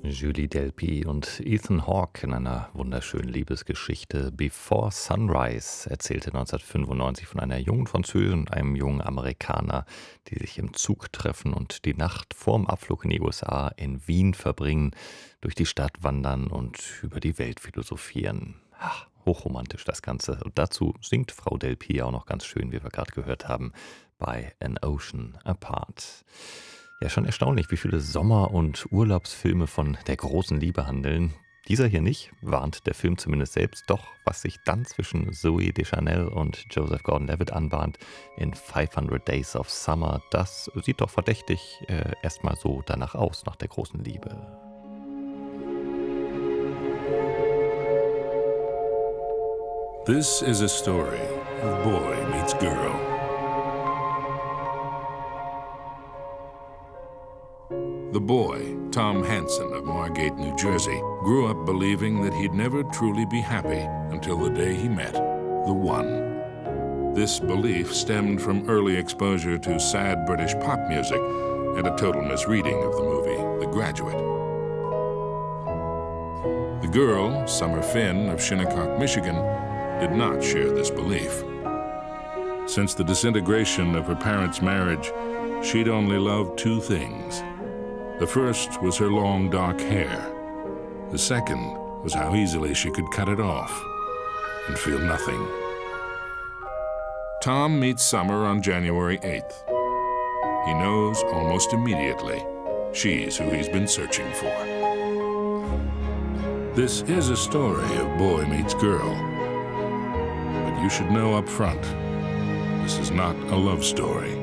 Julie Delpy und Ethan Hawke in einer wunderschönen Liebesgeschichte. Before Sunrise erzählte 1995 von einer jungen Französin und einem jungen Amerikaner, die sich im Zug treffen und die Nacht vorm Abflug in die USA in Wien verbringen, durch die Stadt wandern und über die Welt philosophieren. Ach, hochromantisch das Ganze. Und dazu singt Frau Delpy auch noch ganz schön, wie wir gerade gehört haben, bei An Ocean Apart. Ja, schon erstaunlich, wie viele Sommer- und Urlaubsfilme von der großen Liebe handeln. Dieser hier nicht, warnt der Film zumindest selbst. Doch, was sich dann zwischen Zooey Deschanel und Joseph Gordon-Levitt anbahnt in 500 Days of Summer, das sieht doch verdächtig erstmal so danach aus, nach der großen Liebe. This is a story of boy meets girl. The boy, Tom Hansen of Margate, New Jersey, grew up believing that he'd never truly be happy until the day he met the one. This belief stemmed from early exposure to sad British pop music and a total misreading of the movie, The Graduate. The girl, Summer Finn of Shinnecock, Michigan, did not share this belief. Since the disintegration of her parents' marriage, she'd only loved two things. The first was her long, dark hair. The second was how easily she could cut it off and feel nothing. Tom meets Summer on January 8th. He knows almost immediately she's who he's been searching for. This is a story of boy meets girl. But you should know up front, this is not a love story.